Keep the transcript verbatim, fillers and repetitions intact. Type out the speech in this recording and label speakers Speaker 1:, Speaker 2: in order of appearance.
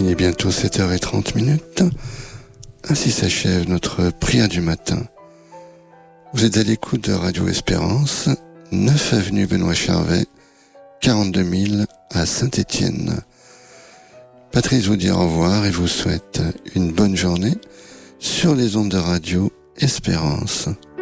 Speaker 1: Il est bientôt sept heures trente minutes. Ainsi s'achève notre prière du matin. Vous êtes à l'écoute de Radio Espérance, neuf avenue Benoît Charvet, quarante-deux mille à Saint-Étienne. Patrice vous dit au revoir et vous souhaite une bonne journée sur les ondes de Radio Espérance.